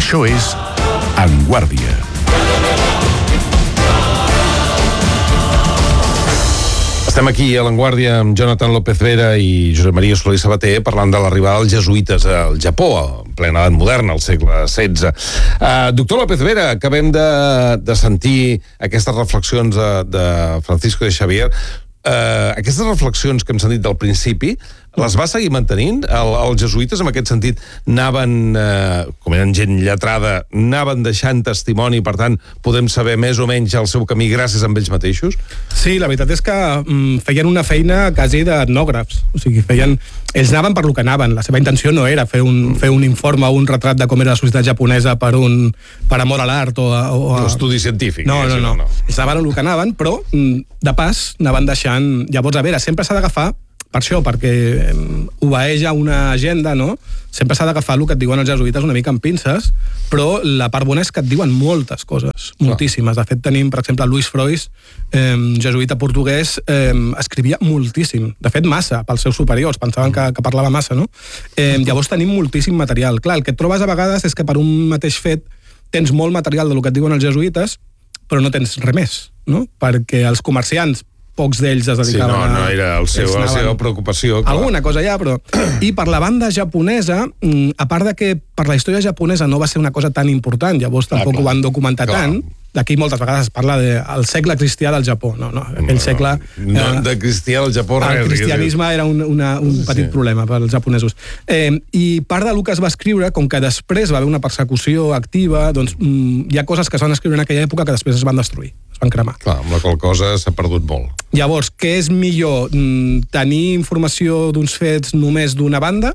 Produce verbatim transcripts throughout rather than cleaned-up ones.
Això és En Guàrdia. Estem aquí a l'Enguàrdia amb Jonathan López Vera i Josep Maria Soler Sabater parlant de l'arribada dels jesuïtes al Japó, en plena edat moderna, al segle setze. Uh, doctor López Vera, acabem de, de sentir aquestes reflexions de, de Francisco de Xavier. Uh, aquestes reflexions que hem sentit del principi, les va seguir mantenint? El, els jesuïtes, en aquest sentit, anaven, uh, com eren gent lletrada, anaven deixant testimoni, per tant, podem saber més o menys el seu camí gràcies a ells mateixos? Sí, la veritat és que mm, feien una feina quasi d'etnògrafs. O sigui, feien... Ells anaven per lo que anaven. La seva intenció no era fer un, fer un informe o un retrat de com era la societat japonesa per, un, per amor a l'art o a... O a... Un estudi científic. No, no, no, no. Ells anaven a lo que anaven, però, de pas, anaven deixant... Llavors, a veure, sempre s'ha d'agafar per això, perquè obeeix a una agenda, no? Sempre s'ha d'agafar el que et diuen els jesuïtes una mica amb pinces, però la part bona és que et diuen moltes coses, moltíssimes. De fet, tenim, per exemple, Luis Freud, eh, jesuïta portuguès, eh, escrivia moltíssim. De fet, massa, pels seus superiors. Pensaven que, que parlava massa, no? Eh, llavors tenim moltíssim material. Clar, el que et trobes a vegades és que per un mateix fet tens molt material del que et diuen els jesuïtes, però no tens res més, no? Perquè els comerciants, pocs d'ells es dedicaven a... Sí, no, no era el seu, la seva preocupació. Clar. Alguna cosa ja, però... I per la banda japonesa, a part de que per la història japonesa no va ser una cosa tan important, llavors tampoc ah, ho van documentar clar. tant, d'aquí moltes vegades es parla del segle cristià del Japó. No, no, aquell no, segle... No, eh, de cristià del Japó... El res, cristianisme era un, una, un petit sí. problema per als japonesos. Eh, I part del que es va escriure, com que després va haver una persecució activa, doncs mm, hi ha coses que es van escriure en aquella època que després es van destruir, es van cremar. Clar, amb la qual cosa s'ha perdut molt. Llavors, què és millor? Mm, tenir informació d'uns fets només d'una banda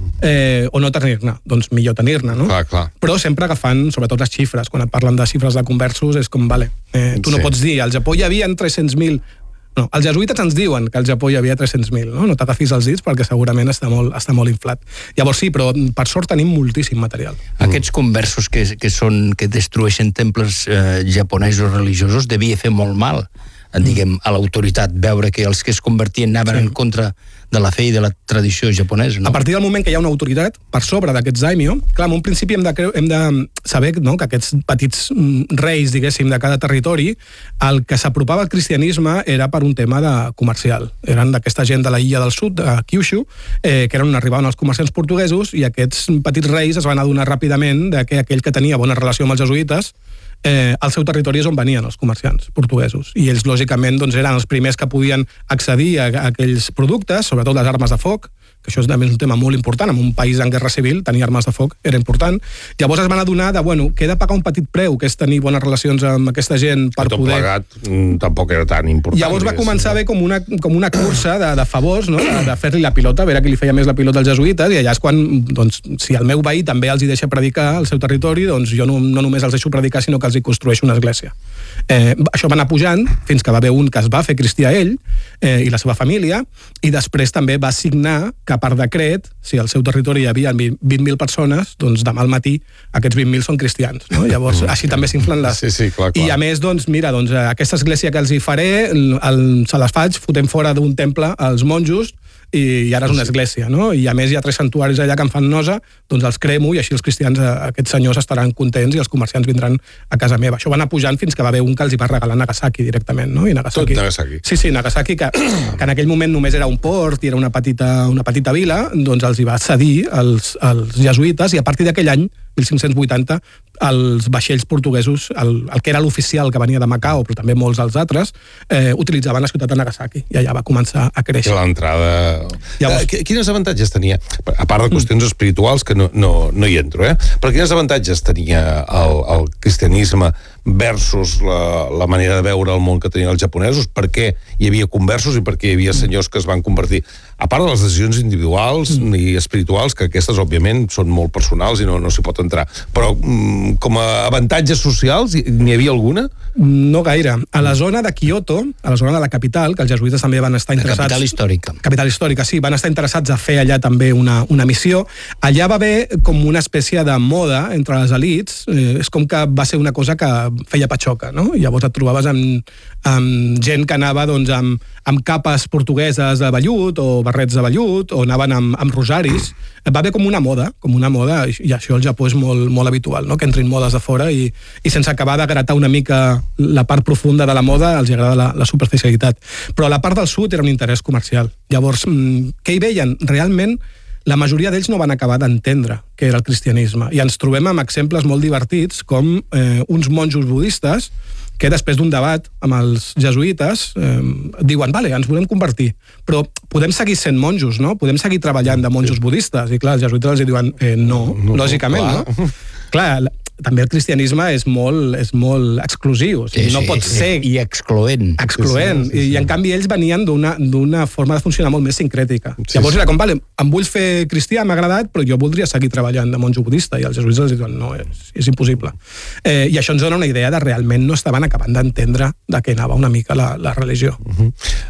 eh, o no tenir-ne? Doncs millor tenir-ne, no? Clar, clar. Però sempre agafant, sobretot, les xifres. Quan et parlen de xifres de conversos, és com, vale, eh, tu no sí. pots dir, al Japó hi havia tres-cents mil. No, els jesuïtes ens diuen que al Japó hi havia tres-cents mil, no? No t'agafis els dits perquè segurament està molt, està molt inflat. Llavors sí, però per sort tenim moltíssim material. Aquests conversos que, que, són, que destrueixen temples eh, japonesos religiosos devia fer molt mal, diguem, a l'autoritat, veure que els que es convertien anaven sí. en contra de la fe i de la tradició japonesa. No? A partir del moment que hi ha una autoritat per sobre d'aquests daimyo, clar, en un principi hem de, hem de saber, no?, que aquests petits reis, diguéssim, de cada territori, el que s'apropava al cristianisme era per un tema de comercial. Eren d'aquesta gent de la illa del sud, de Kyushu, eh, que eren on arribaven els comerciants portuguesos, i aquests petits reis es van adonar ràpidament de que aquell que tenia bona relació amb els jesuïtes Eh, al seu territori és on venien els comerciants portuguesos, i ells lògicament doncs, eren els primers que podien accedir a, a aquells productes, sobretot les armes de foc, que això és també un tema molt important. En un país en guerra civil tenir armes de foc era important. Llavors es van adonar de, bueno, que he de pagar un petit preu, que és tenir bones relacions amb aquesta gent per tot poder... plegat mm, tampoc era tan important. Llavors va començar a haver com una, com una cursa de, de favors, no?, de, de fer-li la pilota, a veure qui li feia més la pilota als jesuïtes, i allà és quan, doncs, si el meu veí també els hi deixa predicar al seu territori, doncs jo no, no només els deixo predicar, sinó que els hi construeixo una església. Eh, això va anar pujant fins que va haver un que es va fer cristià ell eh, i la seva família, i després també va signar que per decret, si al seu territori hi havia vint mil persones, doncs demà al matí aquests vint mil són cristians, no? Llavors així també s'inflen les... Sí, sí, clar, clar. I a més, doncs, mira, doncs, aquesta església que els hi faré, el, el, se les faig fotent fora d'un temple als monjos, i, i ara és una església, no? I a més hi ha tres santuaris allà que em fan nosa, doncs els cremo i així els cristians, aquests senyors estaran contents i els comerciants vindran a casa meva. Això va anar pujant fins que va haver un que els hi va regalar Nagasaki directament, no? I Nagasaki... Tot Nagasaki. Sí, sí, Nagasaki, que, que en aquell moment només era un port i era una petita, una petita vila, doncs els hi va cedir als, als jesuïtes, i a partir d'aquell any, mil cinc-cents vuitanta, els vaixells portuguesos, el, el que era l'oficial que venia de Macao, però també molts dels altres, eh, utilitzaven la ciutat de Nagasaki, i allà va començar a créixer. I l'entrada... Llavors... Eh, quines avantatges tenia? A part de qüestions espirituals, que no, no, no hi entro, eh? Però quines avantatges tenia el, el cristianisme versus la, la manera de veure el món que tenien els japonesos? Per què hi havia conversos i per què hi havia senyors que es van convertir? A part de les decisions individuals mm. i espirituals, que aquestes, òbviament, són molt personals i no, no s'hi pot entrar. Però mm, com a avantatges socials, n'hi havia alguna? No gaire. A la zona de Kyoto, a la zona de la capital, que els jesuïtes també van estar interessats... La capital històrica. Capital històrica, sí. Van estar interessats a fer allà també una, una missió. Allà va haver com una espècie de moda entre les elits. Eh, és com que va ser una cosa que feia patxoca, no? I llavors et trobaves amb, amb gent que anava doncs, amb, amb capes portugueses de vellut o barrets de vellut o anaven amb, amb rosaris. Va haver com una moda, com una moda, i això al Japó és molt, molt habitual, no? Que entrin modes de fora i, i sense acabar de gratar una mica la part profunda de la moda, els agrada la, la superficialitat. Però a la part del sud era un interès comercial. Llavors, què hi veien? Realment, la majoria d'ells no van acabar d'entendre què era el cristianisme. I ens trobem amb exemples molt divertits, com eh, uns monjos budistes que després d'un debat amb els jesuïtes eh, diuen, vale, ens volem convertir, però podem seguir sent monjos, no? Podem seguir treballant de monjos budistes. I clar, els jesuïtes els diuen, eh, no, no, lògicament, clar. no? Clar, també el cristianisme és molt, és molt exclusiu, o sigui, sí, no pot sí, ser... I excloent. Excloent, sí, sí, sí. I en canvi ells venien d'una forma de funcionar molt més sincrètica. Sí, Llavors era com, vale, em vull fer cristià, m'ha agradat, però jo voldria seguir treballant de monjo budista, i els jesuïtes els diuen, no, és, és impossible. Eh, I això ens dona una idea de realment no estaven acabant d'entendre de què anava una mica la, la religió. Uh-huh.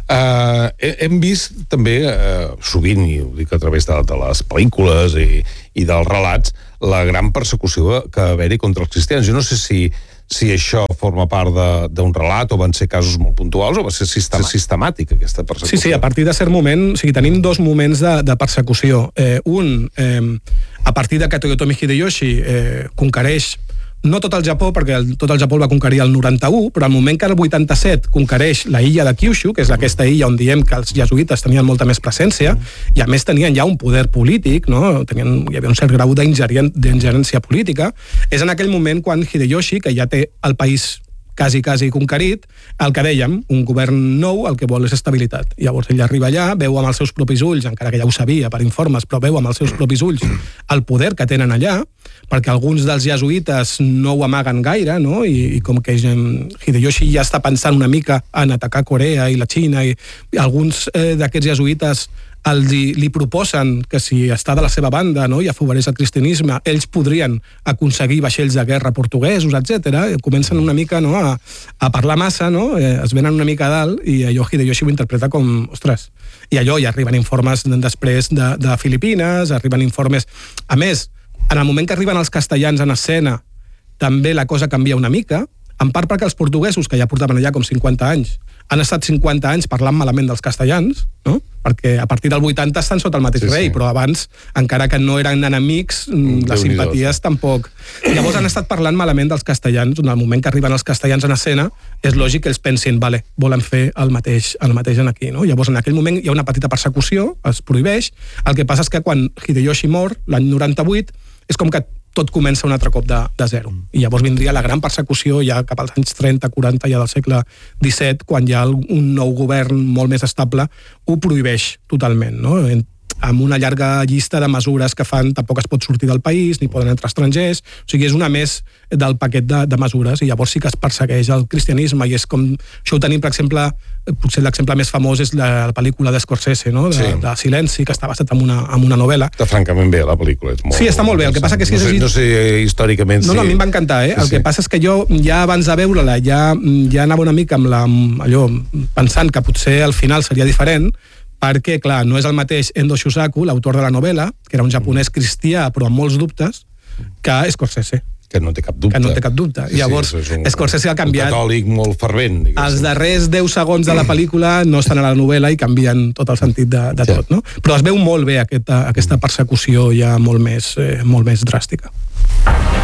uh, hem vist també, uh, sovint, i ho dic a través de, de les pel·lícules i, i dels relats, la gran persecució que va haver-hi contra els cristians. Jo no sé si, si això forma part d'un relat o van ser casos molt puntuals o va ser sistemàtic, sistemàtic aquesta persecució. Sí, sí, a partir de cert moment, o sigui, tenim dos moments de, de persecució. Eh, un, eh, a partir de que Toyotomi Hideyoshi eh, conquereix no tot el Japó, perquè el, tot el Japó el va conquerir el noranta-u, però al moment que el vuitanta-set conquereix la illa de Kyushu, que és aquesta illa on diem que els jesuïtes tenien molta més presència, i a més tenien ja un poder polític, no? Tenien, hi havia un cert grau d'ingerència política, és en aquell moment quan Hideyoshi, que ja té el país quasi, quasi conquerit, el que dèiem, un govern nou, el que vol és estabilitat. Llavors ell arriba allà, veu amb els seus propis ulls, encara que ja ho sabia per informes, però veu amb els seus propis ulls el poder que tenen allà, perquè alguns dels jesuïtes no ho amaguen gaire, no? I, i com que Hideyoshi ja està pensant una mica en atacar Corea i la Xina, i, i alguns eh, d'aquests jesuïtes el, li, li proposen que si està de la seva banda, no? I afavoreix el cristianisme, ells podrien aconseguir vaixells de guerra portuguesos, etcètera. Comencen una mica, no? a, a parlar massa, no? Eh, es venen una mica a dalt i allò Hideyoshi ho interpreta com, ostres, i allò ja arriben informes després de, de Filipines, arriben informes... A més, en el moment que arriben els castellans en escena, també la cosa canvia una mica, en part perquè els portuguesos, que ja portaven allà com cinquanta anys, han estat cinquanta anys parlant malament dels castellans, no? Perquè a partir del vuitanta estan sota el mateix sí, rei, sí. Però abans, encara que no eren enemics, mm, les simpaties tampoc. Llavors han estat parlant malament dels castellans. En el moment que arriben els castellans en escena, és lògic que ells pensin, vale, volen fer el mateix, el mateix en aquí, no? Llavors en aquell moment hi ha una petita persecució, es prohibeix. El que passa és que quan Hideyoshi mor, l'any noranta-vuit, és com que tot comença un altre cop de, de zero. I llavors vindria la gran persecució ja cap als anys trenta, quaranta, ja del segle disset, quan ja un nou govern molt més estable ho prohibeix totalment, no? Amb una llarga llista de mesures que fan, tampoc es pot sortir del país, ni poden entrar estrangers, o sigui, és una més del paquet de, de mesures, i llavors sí que es persegueix el cristianisme, i és com, això ho tenim, per exemple, potser l'exemple més famós és la, la pel·lícula d'Scorsese, no? de, sí. de Silenci, que està basat en una, en una novel·la. Està francament bé, la pel·lícula. És molt, sí, està molt bé, el que passa que és que... No sé, no sé històricament... No, no, a mi em va encantar, eh? El sí, que passa és que jo, ja abans de veure-la, ja, ja anava una mica amb la, allò, pensant que potser al final seria diferent, perquè, clar, no és el mateix Endo Shusaku, l'autor de la novel·la, que era un japonès cristià, però amb molts dubtes, que Scorsese. Que no té cap dubte. Que no té cap dubte. Sí, Llavors, sí, un, Scorsese ha canviat... Un catòlic molt fervent. Diguéssim. Els darrers deu segons de la pel·lícula no estan a la novel·la i canvien tot el sentit de, de sí. tot, no? Però es veu molt bé aquesta, aquesta persecució ja molt més, eh, molt més dràstica.